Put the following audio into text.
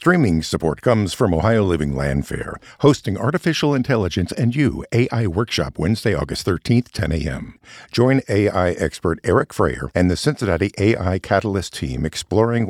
Streaming support comes from Ohio Living Landfair, hosting Artificial Intelligence and You AI Workshop Wednesday, August 13th, 10 a.m. Join AI expert Eric Freyer and the Cincinnati AI Catalyst team exploring